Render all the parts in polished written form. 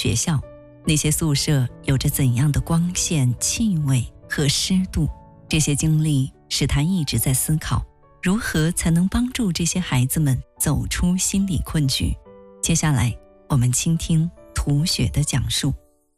学校，那些宿舍有着怎样的光线、气味和湿度，这些经历使他一直在思考，如何才能帮助这些孩子们走出心理困局。接下来，我们倾听涂雪的讲述。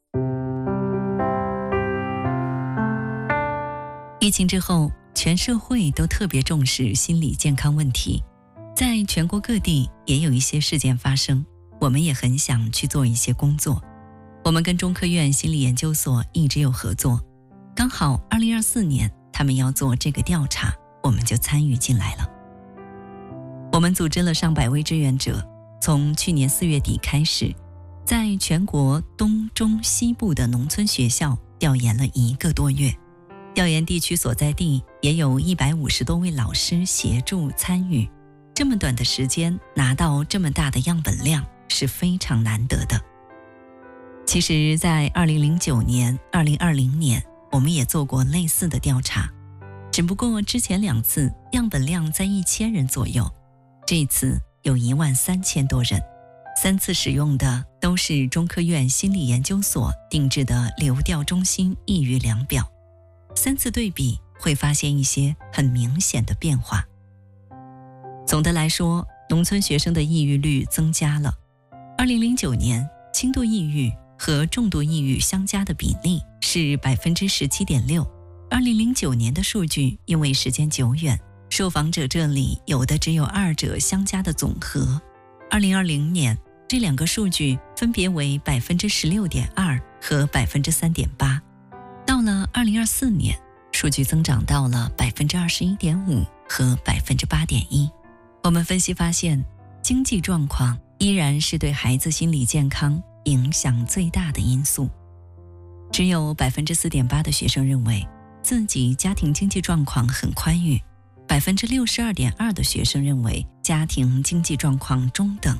疫情之后，全社会都特别重视心理健康问题，在全国各地也有一些事件发生，我们也很想去做一些工作。我们跟中科院心理研究所一直有合作，刚好2024年他们要做这个调查，我们就参与进来了。我们组织了上百位志愿者，从去年4月底开始，在全国东中西部的农村学校调研了1个多月，调研地区所在地也有150多位老师协助参与。这么短的时间拿到这么大的样本量是非常难得的。其实在2009年、2020年我们也做过类似的调查，只不过之前2次样本量在1000人左右，这次有13000多人。3次使用的都是中科院心理研究所定制的流调中心抑郁量表，3次对比会发现一些很明显的变化。总的来说，农村学生的抑郁率增加了。2009年，轻度抑郁和重度抑郁相加的比例是 17.6%。2009年的数据因为时间久远，受访者这里有的只有2者相加的总和。2020年，这2个数据分别为 16.2% 和 3.8%。到了2024年，数据增长到了 21.5% 和 8.1%。我们分析发现，经济状况依然是对孩子心理健康影响最大的因素。只有 4.8% 的学生认为自己家庭经济状况很宽裕， 62.2% 的学生认为家庭经济状况中等，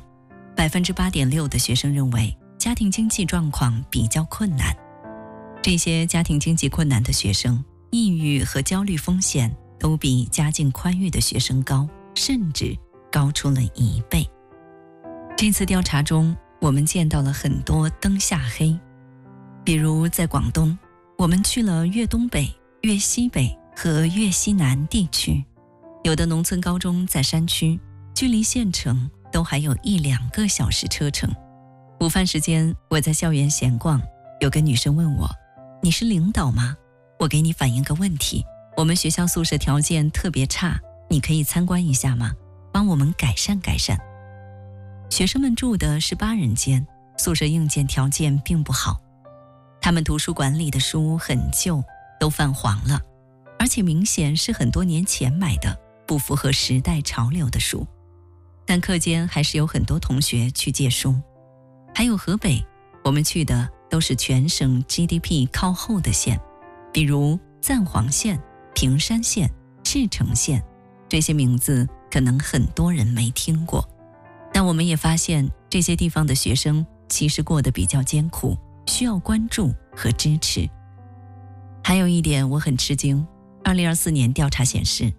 8.6% 的学生认为家庭经济状况比较困难。这些家庭经济困难的学生，抑郁和焦虑风险都比家境宽裕的学生高，甚至高出了1倍。这次调查中，我们见到了很多灯下黑。比如在广东，我们去了粤东北、粤西北和粤西南地区，有的农村高中在山区，距离县城都还有1-2个小时车程。午饭时间，我在校园闲逛，有个女生问我：“你是领导吗？我给你反映个问题，我们学校宿舍条件特别差，你可以参观一下吗？帮我们改善改善。”学生们住的是8人间，宿舍硬件条件并不好。他们图书馆里的书很旧，都泛黄了，而且明显是很多年前买的，不符合时代潮流的书。但课间还是有很多同学去借书。还有河北，我们去的都是全省 GDP 靠后的县，比如赞煌县、平山县、赤城县，这些名字可能很多人没听过。但我们也发现，这些地方的学生其实过得比较艰苦，需要关注和支持。还有一点我很吃惊，2024年调查显示，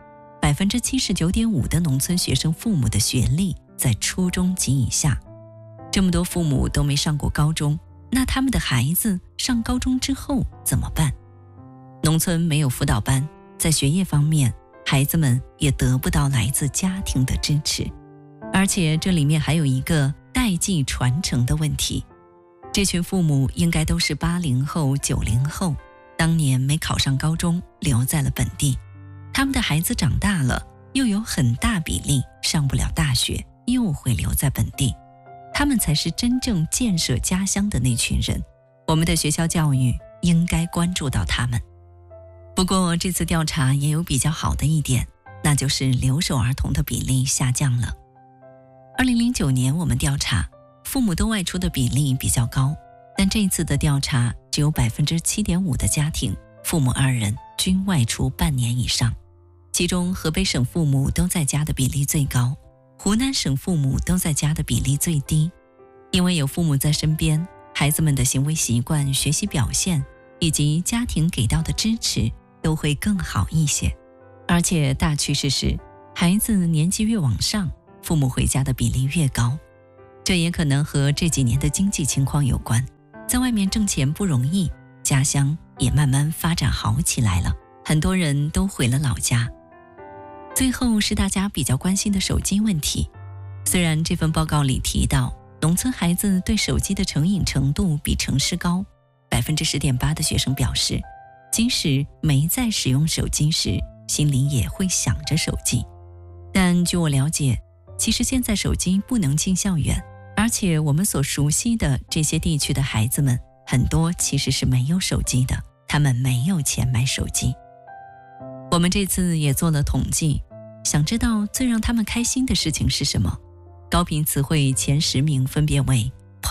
79.5% 的农村学生父母的学历在初中及以下。这么多父母都没上过高中，那他们的孩子上高中之后怎么办？农村没有辅导班，在学业方面，孩子们也得不到来自家庭的支持。而且这里面还有一个代际传承的问题。这群父母应该都是80后、90后，当年没考上高中，留在了本地。他们的孩子长大了，又有很大比例上不了大学，又会留在本地。他们才是真正建设家乡的那群人。我们的学校教育应该关注到他们。不过这次调查也有比较好的一点，那就是留守儿童的比例下降了。2009年我们调查，父母都外出的比例比较高，但这次的调查只有 7.5% 的家庭，父母2人均外出半年以上。其中河北省父母都在家的比例最高，湖南省父母都在家的比例最低。因为有父母在身边，孩子们的行为习惯、学习表现以及家庭给到的支持都会更好一些。而且大趋势是，孩子年纪越往上，父母回家的比例越高。这也可能和这几年的经济情况有关。 在外面挣钱不容易，家乡也慢慢发展好起来了，很多人都回了老家。最后是大家比较关心的手机问题。虽然这份报告里提到，农村孩子对手机的成瘾程度比城市高，10.8%的学生表示，即使没在使用手机时，心里也会想着手机。但据我了解，其实现在手机不能进校园，而且我们所熟悉的这些地区的孩子们，很多其实是没有手机的，他们没有钱买手机。我们这次也做了统计，想知道最让他们开心的事情是什么。高频词汇前10名分别为